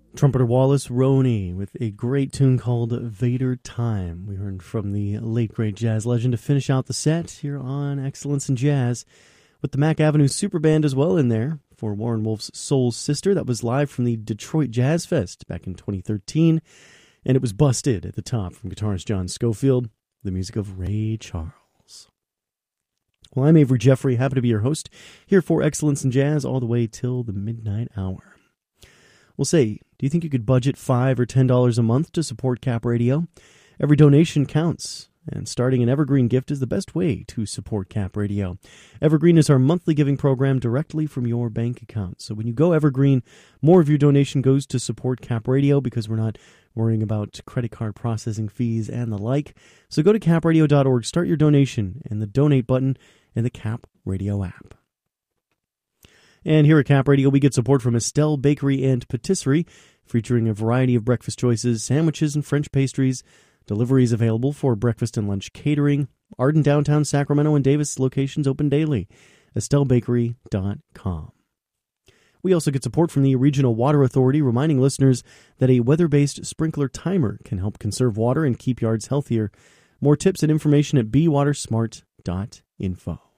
Trumpeter Wallace Roney with a great tune called Vader Time. We heard from the late great jazz legend to finish out the set here on Excellence in Jazz, with the Mack Avenue Super Band as well in there for Warren Wolf's Soul Sister. That was live from the Detroit Jazz Fest back in 2013, and it was busted at the top from guitarist John Scofield, the music of Ray Charles. Well, I'm Avery Jeffrey, happy to be your host here for Excellence in Jazz all the way till the midnight hour. Well, say, do you think you could budget $5 or $10 a month to support Cap Radio? Every donation counts, and starting an Evergreen gift is the best way to support Cap Radio. Evergreen is our monthly giving program directly from your bank account. So when you go Evergreen, more of your donation goes to support Cap Radio because we're not worrying about credit card processing fees and the like. So go to capradio.org, start your donation, and the donate button in the Cap Radio app. And here at Cap Radio, we get support from Estelle Bakery and Patisserie, featuring a variety of breakfast choices, sandwiches, and French pastries. Deliveries available for breakfast and lunch catering. Arden, downtown Sacramento, and Davis locations open daily. EstelleBakery.com. We also get support from the Regional Water Authority, reminding listeners that a weather-based sprinkler timer can help conserve water and keep yards healthier. More tips and information at bewatersmart.info.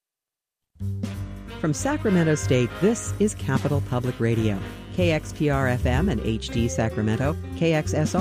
From Sacramento State, this is Capital Public Radio. KXPR-FM and HD Sacramento, KXSR